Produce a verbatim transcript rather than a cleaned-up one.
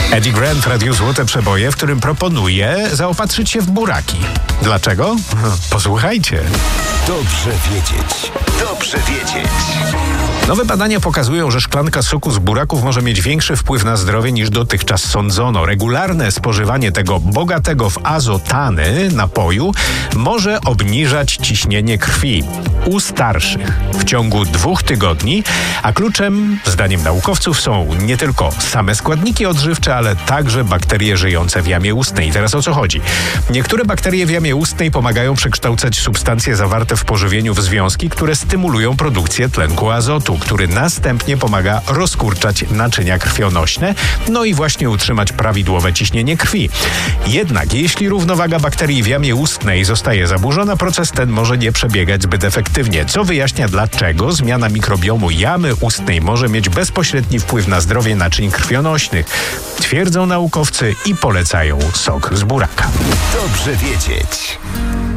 Eddie Grant w Radiu Złote Przeboje, w którym proponuje zaopatrzyć się w buraki. Dlaczego? Posłuchajcie. Dobrze wiedzieć. Dobrze wiedzieć. Nowe badania pokazują, że szklanka soku z buraków może mieć większy wpływ na zdrowie niż dotychczas sądzono. Regularne spożywanie tego bogatego w azotany napoju może obniżać ciśnienie krwi u starszych w ciągu dwóch tygodni, a kluczem, zdaniem naukowców, są nie tylko same składniki odżywcze, ale także bakterie żyjące w jamie ustnej. I teraz o co chodzi? Niektóre bakterie w jamie ustnej pomagają przekształcać substancje zawarte w pożywieniu w związki, które stymulują produkcję tlenku azotu, który następnie pomaga rozkurczać naczynia krwionośne, no i właśnie utrzymać prawidłowe ciśnienie krwi. Jednak jeśli równowaga bakterii w jamie ustnej zostaje zaburzona, proces ten może nie przebiegać zbyt efektywnie, co wyjaśnia, dlaczego zmiana mikrobiomu jamy ustnej może mieć bezpośredni wpływ na zdrowie naczyń krwionośnych, twierdzą naukowcy i polecają sok z buraka. Dobrze wiedzieć.